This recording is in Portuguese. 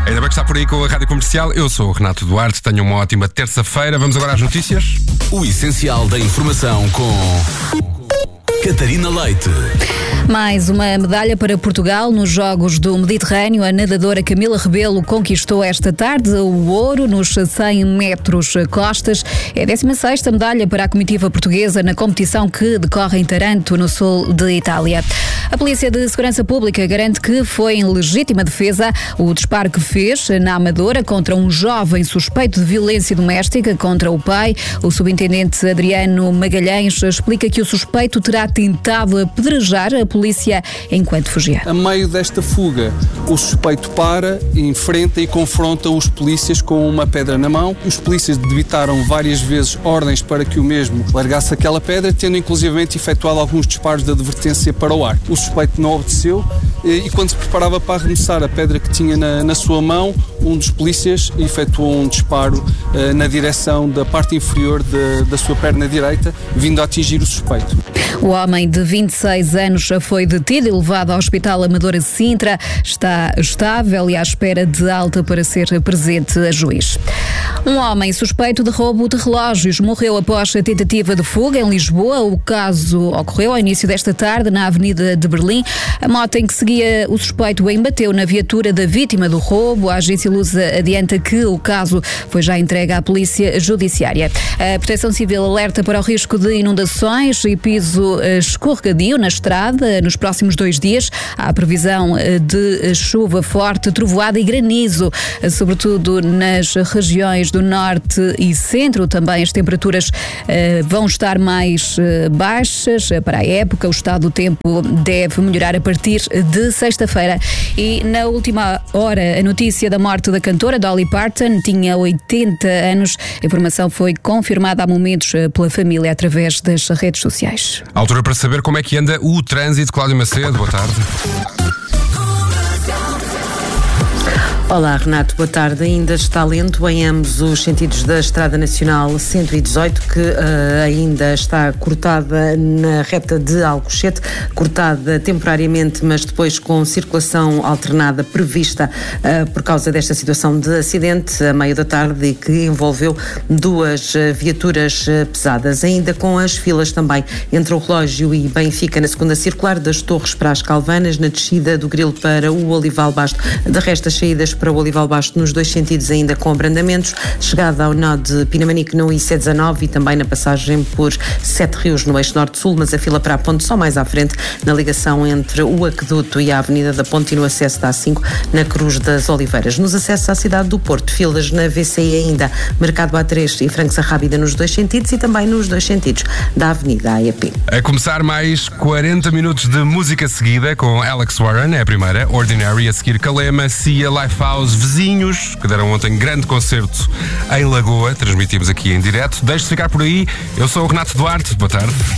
Ainda bem que está por aí com a Rádio Comercial. Eu sou o Renato Duarte, tenho uma ótima terça-feira. Vamos agora às notícias. O essencial da informação com Catarina Leite. Mais uma medalha para Portugal nos Jogos do Mediterrâneo. A nadadora Camila Rebelo conquistou esta tarde o ouro nos 100 metros costas. É a 16ª medalha para a comitiva portuguesa na competição que decorre em Taranto, no sul de Itália. A Polícia de Segurança Pública garante que foi em legítima defesa o disparo que fez na Amadora contra um jovem suspeito de violência doméstica contra o pai. O subintendente Adriano Magalhães explica que o suspeito terá tentado apedrejar a polícia enquanto fugia. A meio desta fuga, o suspeito para, enfrenta e confronta os polícias com uma pedra na mão. Os polícias debitaram várias vezes ordens para que o mesmo largasse aquela pedra, tendo inclusivamente efetuado alguns disparos de advertência para o ar. O suspeito não obedeceu e quando se preparava para arremessar a pedra que tinha na sua mão, um dos polícias efetuou um disparo na direção da parte inferior da sua perna direita, vindo a atingir o suspeito. O homem de 26 anos foi detido e levado ao Hospital Amadora Sintra. Está estável e à espera de alta para ser presente a juiz. Um homem suspeito de roubo de relógios morreu após a tentativa de fuga em Lisboa. O caso ocorreu ao início desta tarde na Avenida de Berlim. A moto em que seguia o suspeito embateu na viatura da vítima do roubo. A agência Lusa adianta que o caso foi já entregue à Polícia Judiciária. A Proteção Civil alerta para o risco de inundações e piso escorregadio na estrada nos próximos 2 dias. Há previsão de chuva forte, trovoada e granizo, sobretudo nas regiões do norte e centro. Também as temperaturas vão estar mais baixas para a época. O estado do tempo deve melhorar a partir de sexta-feira. E na última hora, a notícia da morte da cantora Dolly Parton, tinha 80 anos. A informação foi confirmada há momentos pela família através das redes sociais. A altura para saber como é que anda o trânsito. Cláudio Macedo, boa tarde. Olá, Renato, boa tarde. Ainda está lento em ambos os sentidos da Estrada Nacional 118, que ainda está cortada na reta de Alcochete, cortada temporariamente, mas depois com circulação alternada prevista por causa desta situação de acidente a meio da tarde e que envolveu 2 viaturas pesadas. Ainda com as filas também entre o Relógio e Benfica na segunda circular, das Torres para as Calvanas, na descida do Grilo para o Olival Basto. De resto, as saídas para o Olival Basto nos 2 sentidos ainda com abrandamentos, chegada ao nó de Pinamanique no IC19 e também na passagem por Sete Rios no eixo norte-sul, mas a fila para a ponte só mais à frente na ligação entre o Aqueduto e a Avenida da Ponte e no acesso da A5 na Cruz das Oliveiras. Nos acessos à cidade do Porto, filas na VCI ainda, Mercado A3 e França Rábida nos 2 sentidos e também nos 2 sentidos da Avenida AEP. A começar mais 40 minutos de música seguida com Alex Warren, é a primeira, Ordinary, a seguir Calema, Cia, Lifehouse, Vizinhos, que deram ontem grande concerto em Lagoa, transmitimos aqui em direto. Deixe-se ficar por aí, eu sou o Renato Duarte, boa tarde.